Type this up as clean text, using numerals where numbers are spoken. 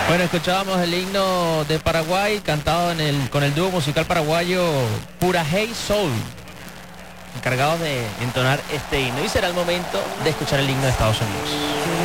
Bueno, escuchábamos el himno de Paraguay cantado con el dúo musical paraguayo Pura Hey Soul, encargados de entonar este himno. Y será el momento de escuchar el himno de Estados Unidos.